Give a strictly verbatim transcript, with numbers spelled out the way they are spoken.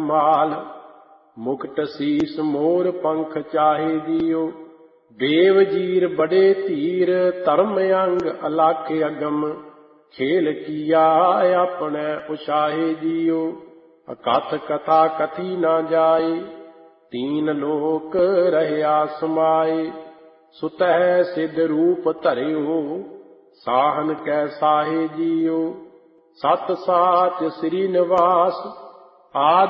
ਮਾਲ। ਮੁਕਟ ਸੀਸ ਮੋਰ ਪੰਖ ਚਾਹੇ ਜੀਓ, ਦੇਵ ਜੀਰ ਬੜੇ ਧੀਰ, ਧਰਮ ਅੰਗ ਅਲਾਖ ਅਗਮ। ਖੇਲ ਕੀਆ ਆਪਣੇ ਉਛਾਹੇ ਜੀਓ, ਅਕਥ ਕਥਾ ਕਥੀ ਨਾ ਜਾਏ। ਤੀਨ ਲੋਕ ਰਹਿਆ ਸਮਾਏ, ਸੁਤਹਿ ਸਿਧ ਰੂਪ ਧਰਿਓ, ਸਾਹਨ ਕੈ ਸਾਹੇ ਜੀਓ। ਸਤ ਸਾਚ ਸ੍ਰੀ ਨਿਵਾਸ, ਆਦ